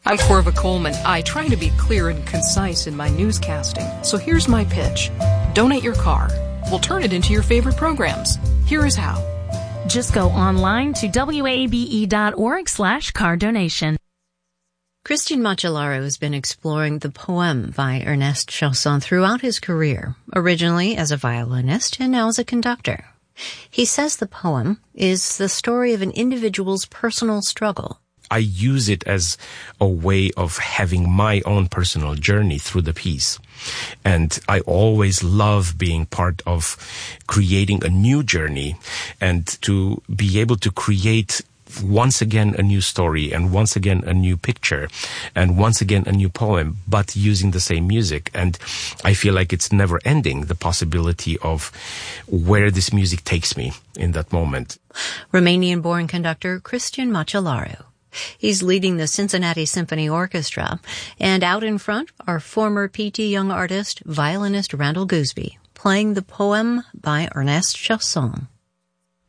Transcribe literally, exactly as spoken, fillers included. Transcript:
I'm Corva Coleman. I try to be clear and concise in my newscasting. So here's my pitch. Donate your car. We'll turn it into your favorite programs. Here is how. Just go online to wabe.org slash car donation. Christian Macellaro has been exploring the poem by Ernest Chausson throughout his career, originally as a violinist and now as a conductor. He says the poem is the story of an individual's personal struggle. I use it as a way of having my own personal journey through the piece. And I always love being part of creating a new journey and to be able to create once again a new story and once again a new picture and once again a new poem, but using the same music. And I feel like it's never ending, the possibility of where this music takes me in that moment. Romanian-born conductor Christian Macellaro. He's leading the Cincinnati Symphony Orchestra, and out in front are former P T Young artist, violinist Randall Gooseby, playing the poem by Ernest Chausson.